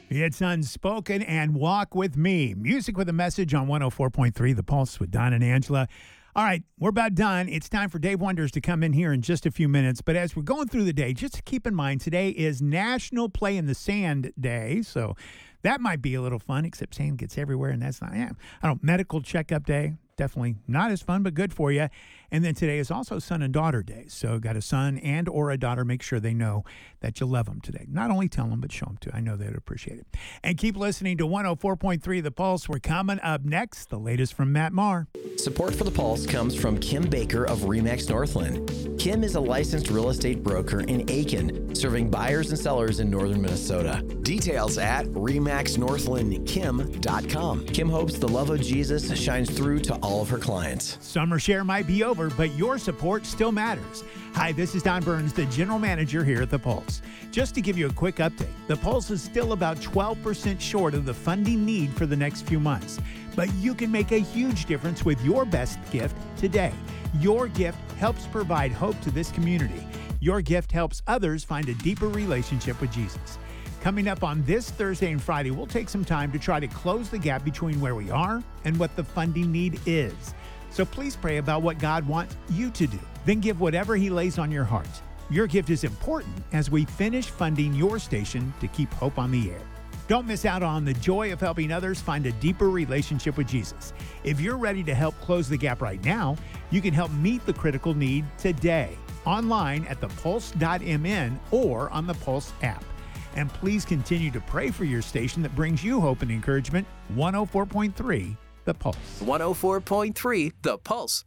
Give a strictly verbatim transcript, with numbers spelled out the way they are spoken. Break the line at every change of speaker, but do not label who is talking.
It's Unspoken and Walk With Me. Music with a message on one oh four point three The Pulse with Don and Angela. All right, we're about done. It's time for Dave Wonders to come in here in just a few minutes. But as we're going through the day, just keep in mind today is National Play in the Sand Day. So that might be a little fun, except sand gets everywhere, and that's not, yeah. I don't, Medical Checkup Day. Definitely not as fun, but good for you. And then today is also Son and Daughter Day. So got a son and or a daughter, make sure they know that you love them today. Not only tell them, but show them too. I know they'd appreciate it. And keep listening to one oh four point three The Pulse. We're coming up next. The latest from Matt Maher.
Support for The Pulse comes from Kim Baker of RE/MAX Northland. Kim is a licensed real estate broker in Aiken, serving buyers and sellers in northern Minnesota.
Details at remax northland kim dot com.
Kim hopes the love of Jesus shines through to all of her clients.
Summer share might be over, but your support still matters. Hi, this is Don Burns, the general manager here at The Pulse. Just to give you a quick update, The Pulse is still about twelve percent short of the funding need for the next few months. But you can make a huge difference with your best gift today. Your gift helps provide hope to this community. Your gift helps others find a deeper relationship with Jesus. Coming up on this Thursday and Friday, we'll take some time to try to close the gap between where we are and what the funding need is. So please pray about what God wants you to do. Then give whatever He lays on your heart. Your gift is important as we finish funding your station to keep hope on the air. Don't miss out on the joy of helping others find a deeper relationship with Jesus. If you're ready to help close the gap right now, you can help meet the critical need today, online at the pulse dot m n or on the Pulse app. And please continue to pray for your station that brings you hope and encouragement. one oh four point three The Pulse.
one oh four point three The Pulse.